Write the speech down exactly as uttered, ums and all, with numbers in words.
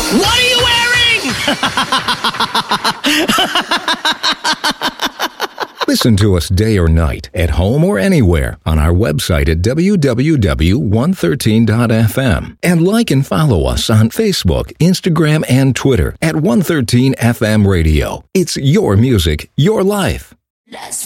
What are you wearing? Listen to us day or night, at home or anywhere, on our website at w w w dot one thirteen dot f m. And like and follow us on Facebook, Instagram, and Twitter at one thirteen F M Radio. It's your music, your life. Let's